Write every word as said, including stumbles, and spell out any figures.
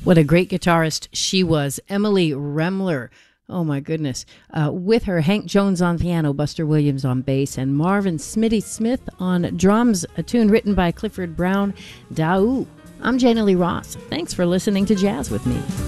What a great guitarist she was, Emily Remler. Oh my goodness. Uh, with her, Hank Jones on piano, Buster Williams on bass, and Marvin Smitty Smith on drums, a tune written by Clifford Brown. Daou. I'm Jana Lee Ross. Thanks for listening to Jazz with me.